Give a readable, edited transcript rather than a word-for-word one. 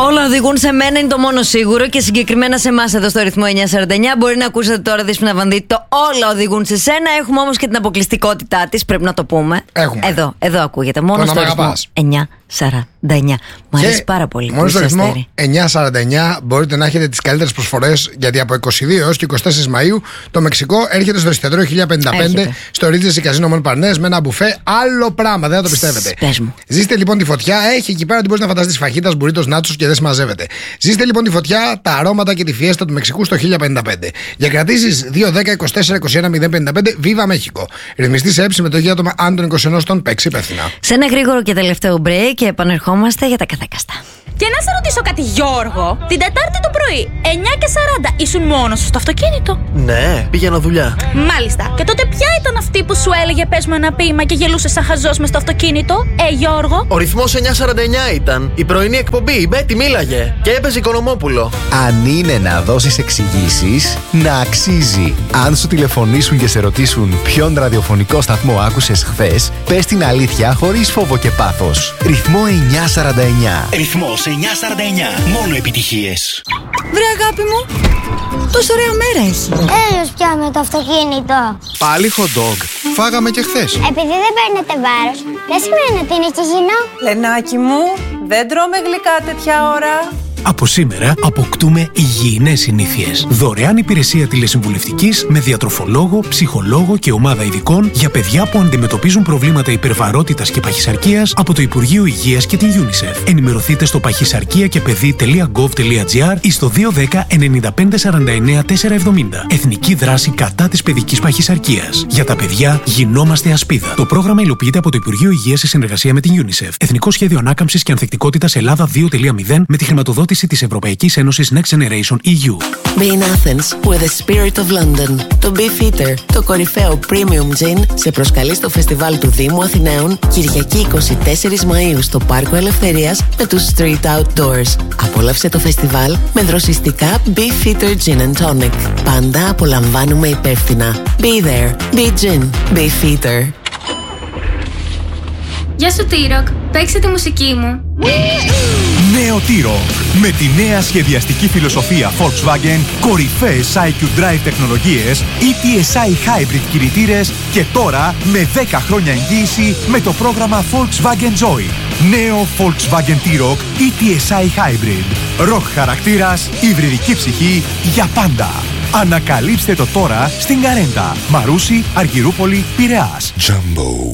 Όλα οδηγούν σε μένα, είναι το μόνο σίγουρο, και συγκεκριμένα σε εμάς εδώ στο ρυθμό 949. Μπορεί να ακούσετε τώρα Δέσποινα Βανδύ, το όλα οδηγούν σε σένα. Έχουμε όμως και την αποκλειστικότητά της, πρέπει να το πούμε. Έχουμε. Εδώ ακούγεται. Μόνο στο ρυθμό 949. Μου αρέσει πάρα πολύ. Μόνο στο ρυθμό 949 μπορείτε να έχετε τις καλύτερες προσφορές, γιατί από 22 έως και 24 Μαΐου το Μεξικό έρχεται στο εστιατόριο 1055 στο Regency Casino Montparnasse με ένα μπουφέ. Άλλο πράγμα, δεν θα το πιστεύετε. Ζήστε λοιπόν τη φωτιά. Έχει εκεί πέρα ότι μπορείς να φανταστείς φαχίτας, μπουρίτος, νάτσος και δεν συμμαζεύεται. Ζήστε λοιπόν τη φωτιά, τα αρώματα και τη φιέστα του Μεξικού στο 1055. Για κρατήσεις 2, 10, 24, 21, 055 Viva Mexico. Ρυθμιστή σε συμμετοχή άτομα άνω των 21 ετών. Παίξει υπεύθυνα. Σε ένα γρήγορο και τελευταίο break και επανερχόμαστε για τα καθέκαστα. Και να σε ρωτήσω κάτι, Γιώργο. Την Τετάρτη το πρωί, 9:40, ήσουν μόνος σου στο αυτοκίνητο? Ναι, πήγαινα δουλειά. Μάλιστα. Και τότε ποια ήταν αυτή που σου έλεγε πες μου ένα ποίημα και γελούσε σαν χαζός μες στο αυτοκίνητο, Γιώργο? Ο ρυθμός 949 ήταν. Η πρωινή εκπομπή, η Μπέτη μίλαγε. Και έπαιζε Οικονομόπουλο. Αν είναι να δώσεις εξηγήσεις, να αξίζει. Αν σου τηλεφωνήσουν και σε ρωτήσουν ποιον ραδιοφωνικό σταθμό άκουσες χθες, πες την αλήθεια χωρίς φόβο και πάθος. Ρυθμό 949. Ρυθμός 949. Μόνο επιτυχίες. Βρε αγάπη μου, τόσο ωραία μέρα έχει. Έλεος πια με το αυτοκίνητο. Πάλι hot dog. Φάγαμε και χθες. Επειδή δεν παίρνετε βάρος, δεν σημαίνει ότι είναι και υγιεινό. Λενάκι μου, δεν τρώμε γλυκά τέτοια ώρα. Από σήμερα αποκτούμε υγιεινές συνήθειες. Δωρεάν υπηρεσία τηλεσυμβουλευτικής με διατροφολόγο, ψυχολόγο και ομάδα ειδικών για παιδιά που αντιμετωπίζουν προβλήματα υπερβαρότητας και παχυσαρκίας από το Υπουργείο Υγείας και την UNICEF. Ενημερωθείτε στο παχυσαρκία-και-παιδί.gov.gr ή στο 210 95 49 470. Εθνική δράση κατά της παιδικής παχυσαρκίας. Για τα παιδιά γινόμαστε ασπίδα. Το πρόγραμμα υλοποιείται από το Υπουργείο Υγείας σε συνεργασία με την UNICEF. Εθνικό Σχέδιο Ανάκαμψης και Ανθεκτικότητας Ελλάδα 2.0 με τη χρηματοδότηση της Ευρωπαϊκής Ένωσης Next Generation EU. Be in Athens with the spirit of London. Το Beefeater, το κορυφαίο premium gin, σε προσκαλεί στο φεστιβάλ του Δήμου Αθηναίων Κυριακή 24 Μαΐου στο Πάρκο Ελευθερίας με τους Street Outdoors. Απόλαυσε το φεστιβάλ με δροσιστικά Beefeater Gin and Tonic. Πάντα απολαμβάνουμε υπεύθυνα. Be there. Be gin. Beefeater. Γεια σου T-Rock, παίξε τη μουσική μου. Νέο T-Rock. Με τη νέα σχεδιαστική φιλοσοφία Volkswagen, κορυφαίες IQ Drive τεχνολογίες, ETSI Hybrid κινητήρες και τώρα με 10 χρόνια εγγύηση με το πρόγραμμα Volkswagen Joy. Νέο Volkswagen T-Rock ETSI Hybrid. Rock χαρακτήρας, υβριδική ψυχή για πάντα. Ανακαλύψτε το τώρα στην Καρέντα, Μαρούσι, Αργυρούπολη, Πειραιάς. Jumbo.